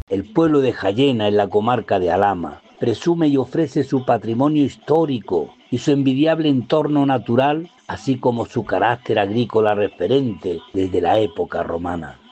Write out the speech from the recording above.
El pueblo de Jayena, en la comarca de Alhama, presume y ofrece su patrimonio histórico y su envidiable entorno natural, así como su carácter agrícola referente desde la época romana.